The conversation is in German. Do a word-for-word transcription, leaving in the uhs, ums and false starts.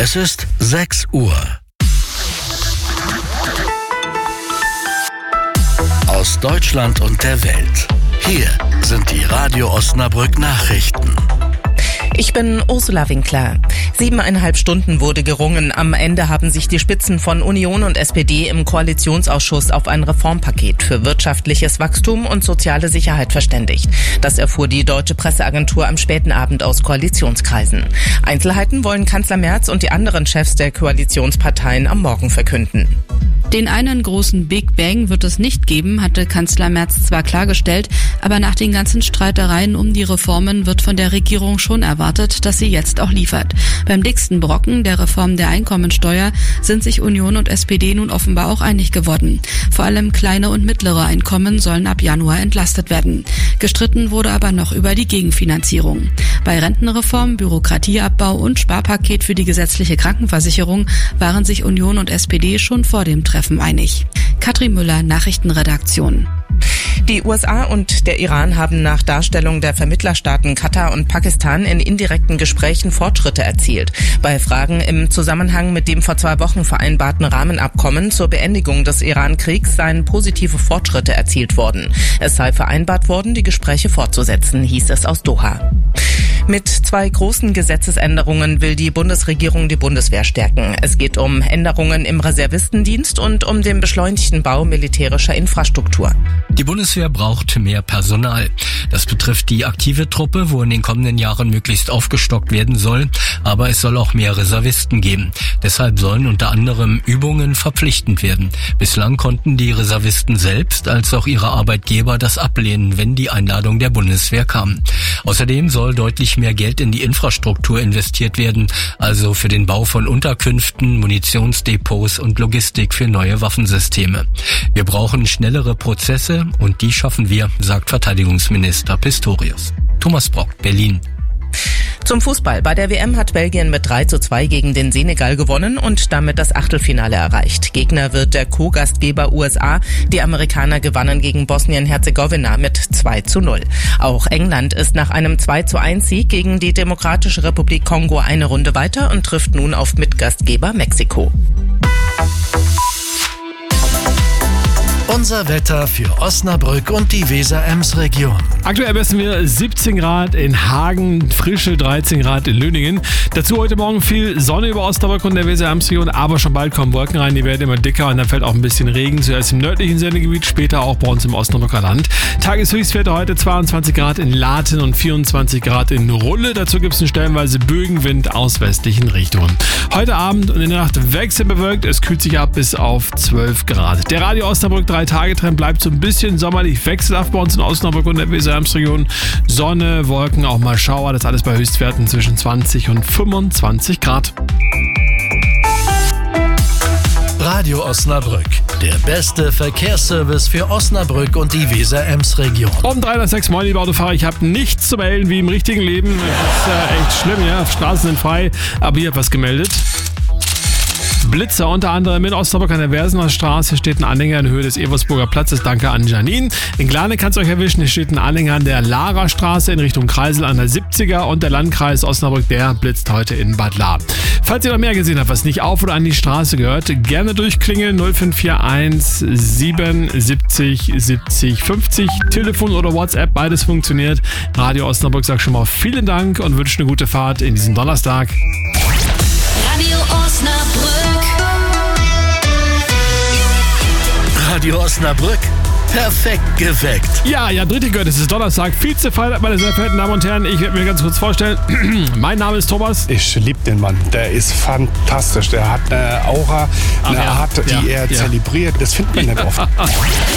Es ist sechs Uhr. Aus Deutschland und der Welt. Hier sind die Radio Osnabrück Nachrichten. Ich bin Ursula Winkler. Siebeneinhalb Stunden wurde gerungen. Am Ende haben sich die Spitzen von Union und S P D im Koalitionsausschuss auf ein Reformpaket für wirtschaftliches Wachstum und soziale Sicherheit verständigt. Das erfuhr die Deutsche Presseagentur am späten Abend aus Koalitionskreisen. Einzelheiten wollen Kanzler Merz und die anderen Chefs der Koalitionsparteien am Morgen verkünden. Den einen großen Big Bang wird es nicht geben, hatte Kanzler Merz zwar klargestellt, aber nach den ganzen Streitereien um die Reformen wird von der Regierung schon erwartet, dass sie jetzt auch liefert. Beim dicksten Brocken, der Reform der Einkommensteuer, sind sich Union und S P D nun offenbar auch einig geworden. Vor allem kleine und mittlere Einkommen sollen ab Januar entlastet werden. Gestritten wurde aber noch über die Gegenfinanzierung. Bei Rentenreform, Bürokratieabbau und Sparpaket für die gesetzliche Krankenversicherung waren sich Union und S P D schon vor dem Treffen einig. Katrin Müller, Nachrichtenredaktion. Die U S A und der Iran haben nach Darstellung der Vermittlerstaaten Katar und Pakistan in indirekten Gesprächen Fortschritte erzielt. Bei Fragen im Zusammenhang mit dem vor zwei Wochen vereinbarten Rahmenabkommen zur Beendigung des Iran-Kriegs seien positive Fortschritte erzielt worden. Es sei vereinbart worden, die Gespräche fortzusetzen, hieß es aus Doha. Mit zwei großen Gesetzesänderungen will die Bundesregierung die Bundeswehr stärken. Es geht um Änderungen im Reservistendienst und um den beschleunigten Bau militärischer Infrastruktur. Die Bundeswehr braucht mehr Personal. Das betrifft die aktive Truppe, wo in den kommenden Jahren möglichst aufgestockt werden soll. Aber es soll auch mehr Reservisten geben. Deshalb sollen unter anderem Übungen verpflichtend werden. Bislang konnten die Reservisten selbst als auch ihre Arbeitgeber das ablehnen, wenn die Einladung der Bundeswehr kam. Außerdem soll deutlich mehr Geld in die Infrastruktur investiert werden, also für den Bau von Unterkünften, Munitionsdepots und Logistik für neue Waffensysteme. Wir brauchen schnellere Prozesse und die schaffen wir, sagt Verteidigungsminister Pistorius. Thomas Brock, Berlin. Zum Fußball. Bei der W M hat Belgien mit drei zu zwei gegen den Senegal gewonnen und damit das Achtelfinale erreicht. Gegner wird der Co-Gastgeber U S A. Die Amerikaner gewannen gegen Bosnien-Herzegowina mit zwei zu null. Auch England ist nach einem zwei zu eins Sieg gegen die Demokratische Republik Kongo eine Runde weiter und trifft nun auf Mitgastgeber Mexiko. Unser Wetter für Osnabrück und die Weser-Ems-Region. Aktuell messen wir siebzehn Grad in Hagen, frische dreizehn Grad in Löningen. Dazu heute Morgen viel Sonne über Osnabrück und der Weser-Ems-Region, aber schon bald kommen Wolken rein, die werden immer dicker und dann fällt auch ein bisschen Regen. Zuerst im nördlichen Sendegebiet, später auch bei uns im Osnabrücker Land. Tageshöchstwerte heute zweiundzwanzig Grad in Laten und vierundzwanzig Grad in Rulle. Dazu gibt es einen stellenweise Bögenwind aus westlichen Richtungen. Heute Abend und in der Nacht wechselbewölkt, es kühlt sich ab bis auf zwölf Grad. Der Radio Osnabrück drei Tage Trend bleibt so ein bisschen sommerlich wechselhaft bei uns in Osnabrück und der Weser-Ems-Region. Sonne, Wolken, auch mal Schauer, das alles bei Höchstwerten zwischen zwanzig und fünfundzwanzig Grad. Radio Osnabrück, der beste Verkehrsservice für Osnabrück und die Weser-Ems-Region. Um drei nach sechs, moin liebe Autofahrer, ich habe nichts zu melden wie im richtigen Leben. Das ist ja echt schlimm, ja, Straßen sind frei, aber ihr habt was gemeldet. Blitzer, unter anderem in Osnabrück an der Versener Straße steht ein Anhänger in Höhe des Eversburger Platzes. Danke an Janine. In Glane kann es euch erwischen, hier steht ein Anhänger an der Lara Straße in Richtung Kreisel an der siebziger und der Landkreis Osnabrück, der blitzt heute in Bad Lahr. Falls ihr noch mehr gesehen habt, was nicht auf oder an die Straße gehört, gerne durchklingeln null fünf vier eins sieben siebzig siebzig fünfzig. Telefon oder WhatsApp, beides funktioniert. Radio Osnabrück sagt schon mal vielen Dank und wünscht eine gute Fahrt in diesem Donnerstag. Radio Osnabrück. Radio Osnabrück, perfekt geweckt. Ja, ja, dritte gehört, es ist Donnerstag. Vize-Freitag, meine sehr verehrten Damen und Herren. Ich werde mir ganz kurz vorstellen. Mein Name ist Thomas. Ich liebe den Mann. Der ist fantastisch. Der hat eine Aura, eine Ach, ja. Art, die ja, er ja. zelebriert. Das findet man nicht oft.